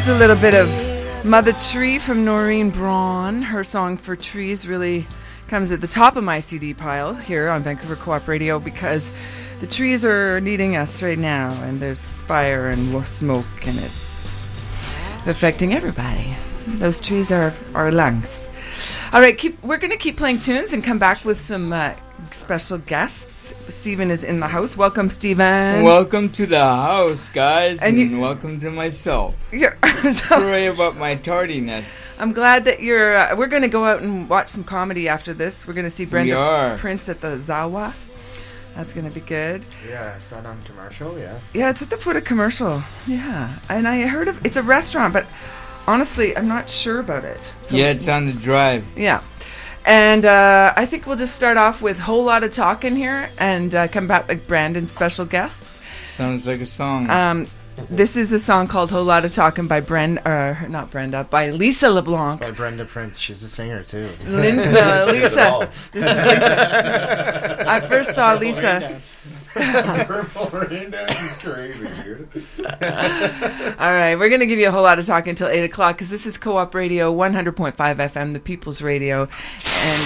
A little bit of Mother Tree from Noreen Braun. Her song For Trees really comes at the top of my CD pile here on Vancouver Co-op Radio because the trees are needing us right now, and there's fire and smoke, and it's affecting everybody. Those trees are our lungs. All right, we're going to keep playing tunes and come back with some special guests. Stephen is in the house. Welcome, Stephen. Welcome to the house, guys, and welcome to myself. Sorry about my tardiness. I'm glad that you're... we're going to go out and watch some comedy after this. We're going to see Brenda Prince at the Zawa. That's going to be good. Yeah, is that on Commercial? Yeah. Yeah, it's at the foot of Commercial. Yeah, and I heard of... It's a restaurant, but honestly, I'm not sure about it. So yeah, it's on the drive. Yeah. And I think we'll just start off with Whole Lot of Talking here and come back with Brandon's special guests. Sounds like a song. This is a song called Whole Lot of Talking by by Lisa LeBlanc. By Brenda Prince. She's a singer, too. Lisa. This is Lisa. I first saw Lisa. Purple rain dance is crazy, dude. All right, we're going to give you a whole lot of talking until 8 o'clock because this is Co-op Radio, 100.5 FM, the People's Radio. And,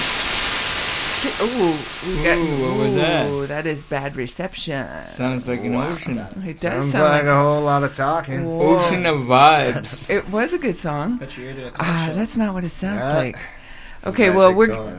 what was that? That is bad reception. Sounds like an ocean. It does Sounds sound like a whole lot of talking. Whoa. Ocean of vibes. It was a good song. But you're to a that's not what it sounds like. Okay, well,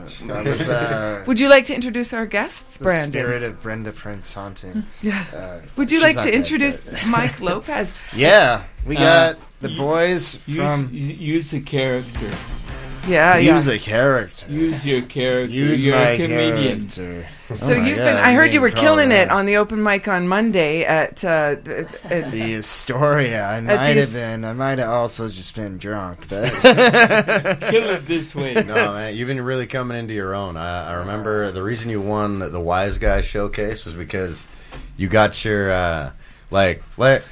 would you like to introduce our guests, Brandon? The spirit of Brenda Prince haunting. Yeah. Would you like to introduce Mike Lopez? Yeah, we got the boys from... Use the character. Yeah, Use a character. Use your character. You're a comedian. Character. So I heard you were killing it on the open mic on Monday at the Astoria. I might have also just been drunk, but kill it this way. No, man, you've been really coming into your own. I remember the reason you won the Wise Guy Showcase was because you got your like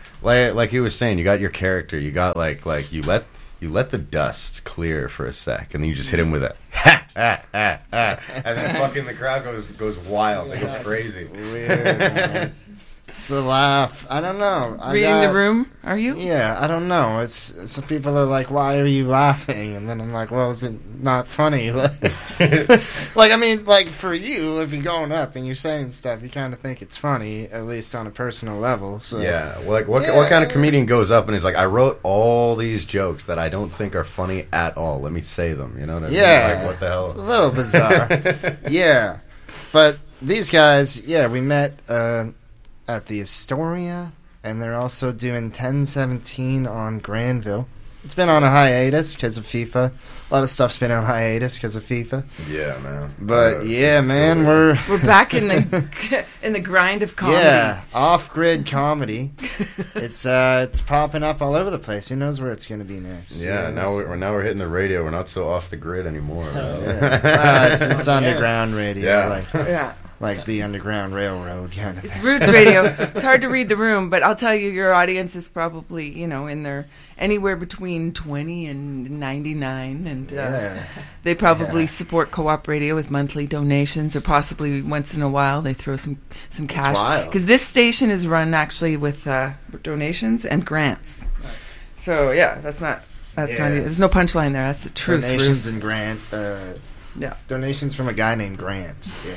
he was saying, you got your character. You got like you let the dust clear for a sec, and then you just hit him with a ha ha ha ha, and then fucking the crowd goes wild. They go crazy. Weird, man. It's a laugh. I don't know. Reading the room, are you? Yeah, I don't know. It's some people are like, "Why are you laughing?" And then I'm like, "Well, is it not funny?" Like, I mean, like for you, if you're going up and you're saying stuff, you kind of think it's funny, at least on a personal level. So yeah, well, like what kind of comedian goes up and is like, "I wrote all these jokes that I don't think are funny at all. Let me say them." You know what I mean? Yeah, like, what the hell? It's a little bizarre. Yeah, but these guys, we met at the Astoria, and they're also doing 1017 on Granville. It's been on a hiatus because of FIFA. A lot of stuff's been on hiatus because of FIFA. Yeah, man. But man, we're back in the grind of comedy. Yeah, off-grid comedy. It's popping up all over the place. Who knows where it's going to be next? Yeah, now we're hitting the radio. We're not so off the grid anymore. It's underground radio. Yeah. Like the Underground Railroad kind of. It's Roots Radio. It's hard to read the room, but I'll tell you, your audience is probably, in their anywhere between 20 and 99, and they probably support Co-op Radio with monthly donations, or possibly once in a while they throw some cash. Because this station is run actually with donations and grants. Right. So that's not there's no punchline there. That's the truth. Donations and grant. Donations from a guy named Grant. Yeah,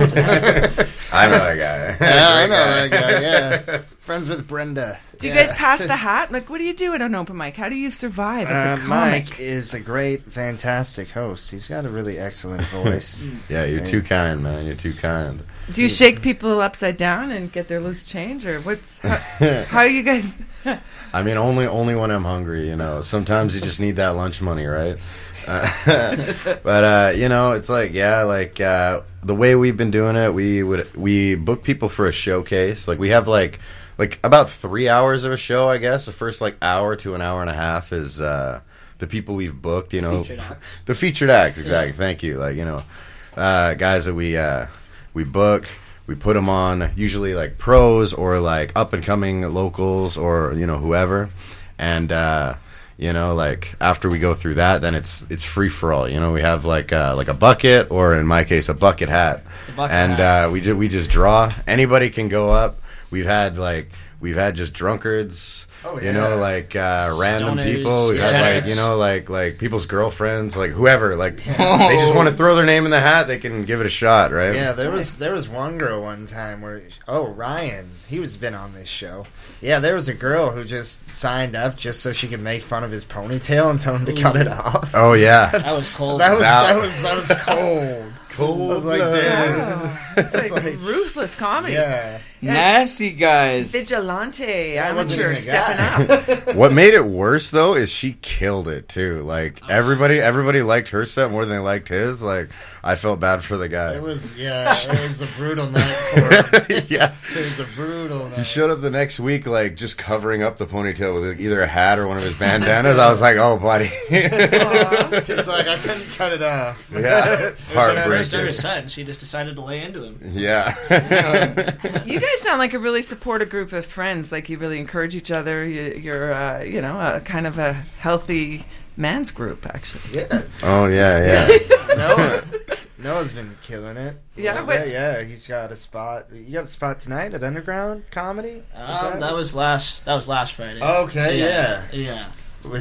I know that guy. I know that guy. Yeah, friends with Brenda. Do you guys pass the hat? Like, what do you do at an open mic? How do you survive as a comic? Mike is a great, fantastic host. He's got a really excellent voice. Yeah, you're too kind, man. You're too kind. Do you shake people upside down and get their loose change, or how are you guys? I mean, only when I'm hungry. Sometimes you just need that lunch money, right? But it's like the way we've been doing it, we book people for a showcase. Like, we have like about 3 hours of a show, I guess. The first hour to an hour and a half is the people we've booked. The featured acts. Exactly. Thank you. Guys that we book. We put them on usually like pros or like up and coming locals or whoever, and after we go through that, then it's free for all. We have like a bucket, or in my case, a bucket hat, we just draw. Anybody can go up. We've had just drunkards. Oh, yeah. You know, like random people. We had like, you know, like people's girlfriends, like whoever. Like they just want to throw their name in the hat. They can give it a shot, right? Yeah, there was one girl one time where Ryan, he was been on this show. Yeah, there was a girl who just signed up just so she could make fun of his ponytail and tell him to cut it off. Oh yeah, that was cold. That was cold. Cold. I was like, damn. It's like ruthless comedy. Yeah. Nasty guys. Vigilante. Amateur stepping up. What made it worse though is she killed it too. Like everybody liked her set more than they liked his. Like I felt bad for the guy. It was a brutal night for him. Yeah. It was a brutal night. He showed up the next week like just covering up the ponytail with like, either a hat or one of his bandanas. I was like, oh buddy. He's like, I couldn't cut it off. Yeah. First ever set, and she just decided to lay into him. Yeah. You guys sound like a really supportive group of friends. Like you really encourage each other. You're a kind of a healthy man's group, actually. Yeah. Oh yeah. Noah's been killing it. Yeah, he's got a spot. You got a spot tonight at Underground Comedy? That was last Friday. Okay, yeah.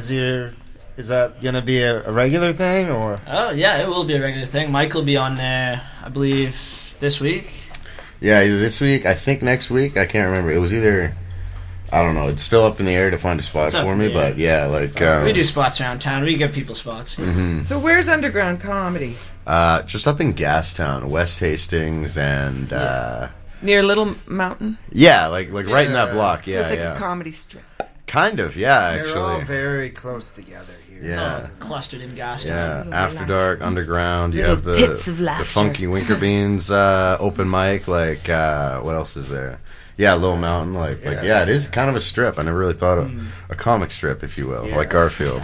Is that gonna be a regular thing or? Oh yeah, it will be a regular thing. Mike will be on there, I believe, this week. Yeah, either this week, I think next week. I can't remember. It was either, I don't know. It's still up in the air to find a spot for me, but yeah, like we do spots around town. We get people spots. Mm-hmm. So where's Underground Comedy? Just up in Gastown, West Hastings, and near Little Mountain. Yeah, like right in that block. Yeah, so it's like a comedy strip. Kind of, yeah. They're actually, all very close together here. Yeah, it's all clustered in Gastown. Yeah, After Dark, Underground. You have pits of the Funky Winker Beans open mic. Like, what else is there? Yeah, Little Mountain. Like, it is kind of a strip. I never really thought of a comic strip, if you will, like Garfield.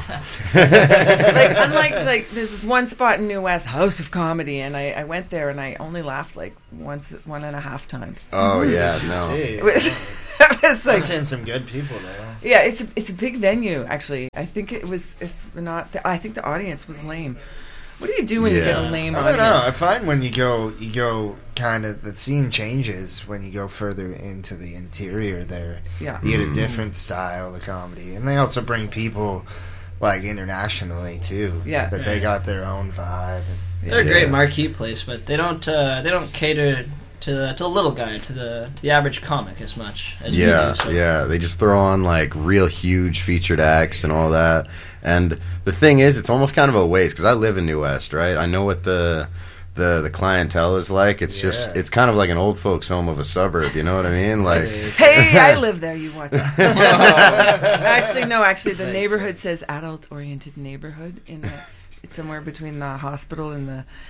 Unlike there's this one spot in New West, House of Comedy, and I went there and I only laughed like 1.5 times. Oh yeah, no. It was like, I've seen some good people there. Yeah, it's a big venue actually. I think it's not. I think the audience was lame. What do you do when you get a lame audience? I don't know. I find when you go kind of, the scene changes when you go further into the interior there. Yeah. You get a different style of comedy. And they also bring people, like, internationally, too. Yeah. That they got their own vibe. They're a great marquee place, but they don't cater to the little guy, to the average comic as much as we do, so. Yeah, they just throw on like real huge featured acts and all that. And the thing is, it's almost kind of a waste because I live in New West, right? I know what the clientele is like. It's just, it's kind of like an old folks' home of a suburb. You know what I mean? Like, hey, I live there. You watch. Actually, the neighborhood says adult-oriented neighborhood it's somewhere between the hospital and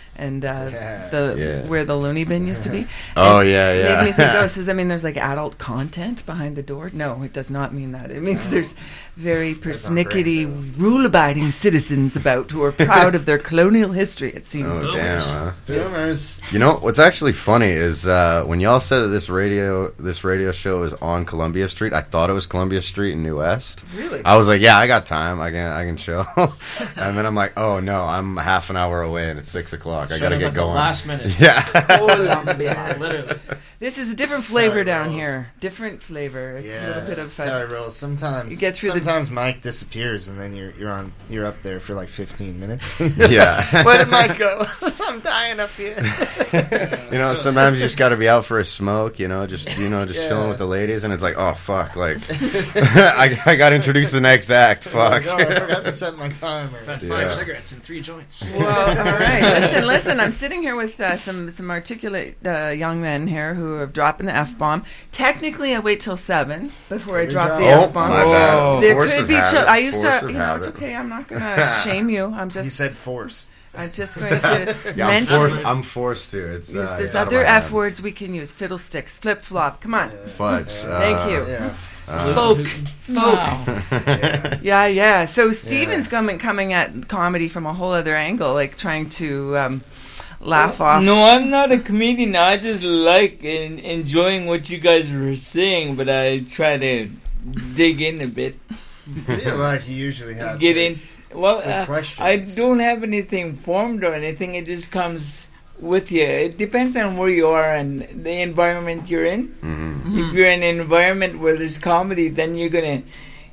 where the loony bin used to be. Oh, and yeah. It made me think, does that mean there's like adult content behind the door? No, it does not mean that. It means there's very persnickety, rule-abiding citizens about who are proud of their colonial history, it seems. Oh, damn, huh? Boomers. You know, what's actually funny is when y'all said that this radio show is on Columbia Street, I thought it was Columbia Street in New West. Really? I was like, yeah, I got time. I can chill. And then I'm like, oh, no, I'm half an hour away and it's 6 o'clock. I got to get going. Last minute. Yeah. Literally. This is a different flavor down here. Different flavor. It's a little bit of fun. Sorry, Rolls. Sometimes you get through sometimes Mike disappears and then you're up there for like 15 minutes. Yeah. Where did Mike go? I'm dying up here. You know, sometimes you just got to be out for a smoke. Just chilling with the ladies, and it's like, oh fuck, like I got introduced to the next act. Fuck. Oh, I forgot to set my timer. I've had 5 cigarettes and 3 joints. Well, all right. Listen. I'm sitting here with some articulate young men here who are dropping the F-bomb. Technically, I wait till 7 before I drop the F-bomb. My bad. There Force could of be. habit. I used Force to. of It's habit. okay. I'm not gonna shame you. You said force. I'm just going to Yeah, mention. I'm forced to. It's there's out of other my F hands. words we can use. Fiddlesticks, flip flop. Come on. Fudge. Thank you. Yeah. Folk. Wow. Yeah. So Steven's coming at comedy from a whole other angle, like trying to laugh off. No, I'm not a comedian. I just like enjoying what you guys were saying, but I try to dig in a bit. I feel like you usually have Get in. Well, questions. I don't have anything formed or anything. It just comes with you. It depends on where you are and the environment you're in. Mm-hmm. If you're in an environment where there's comedy, then you're gonna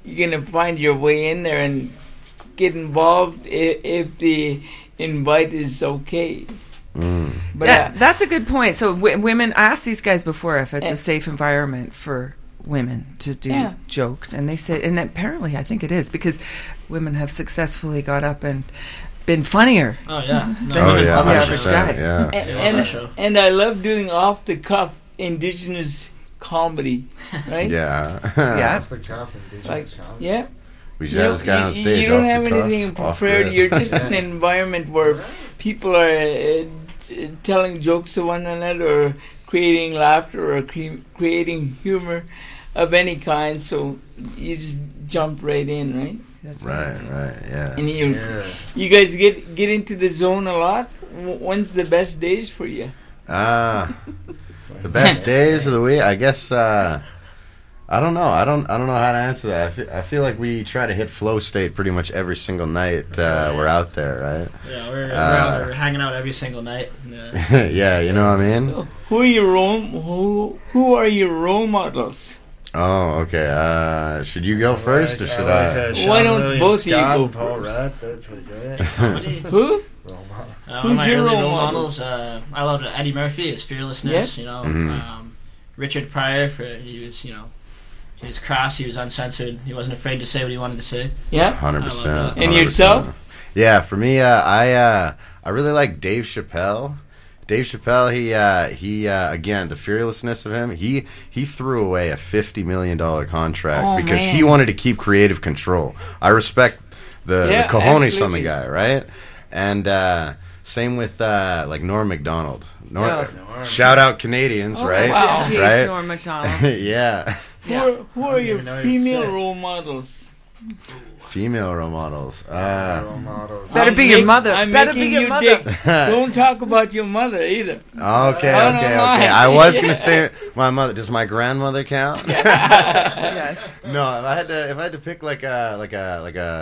you're gonna find your way in there and get involved if the invite is okay. But That's a good point. So women, I asked these guys before if it's a safe environment for women to do jokes, and they said, and apparently I think it is, because women have successfully got up and been funnier. Oh yeah. No, than Oh the yeah, average 100%. guy. Yeah. And I love doing off the cuff indigenous comedy, right? Yeah. Yeah. Off the cuff indigenous comedy. Yeah. We just had this guy on stage. You don't off have the cuff, anything off prepared. grid. You're just in an environment where people are telling jokes to one another, or creating laughter, or creating humor of any kind. So you just jump right in, right? That's Right, yeah. And you guys get into the zone a lot. When's the best days for you? The best days of the week, I guess. I don't know. I don't know how to answer that. I feel like we try to hit flow state pretty much every single night we're out there, right? Yeah, we're hanging out every single night. Yeah. Yeah, you know what I mean. So, who are your role models? Oh, okay. Should you go first, or should I? Why don't both of you go Paul first? Rudd, they're pretty great. Who? Role models. One of Who's my your early role role models? models? I loved Eddie Murphy, his fearlessness. Yeah. You know, Mhm. Richard Pryor, he was crass, he was uncensored, he wasn't afraid to say what he wanted to say. Yeah. 100%. And yourself? Yeah, for me, I really like Dave Chappelle. Dave Chappelle, he again, the fearlessness of him. He threw away a $50 million contract because he wanted to keep creative control. I respect the cojones on the guy, right? And same with like Norm Macdonald. Shout out Canadians, right? wow. Peace, Right? Norm Macdonald. Yeah. Who are your even know you're female sick. role models? Female role models. Role models. Better I'm be your make- mother. I'm Better be making your you mother. dig. Don't talk about your mother either. Okay. Oh, no, I was gonna say my mother. Does my grandmother count? Yes. No, if I had to pick like a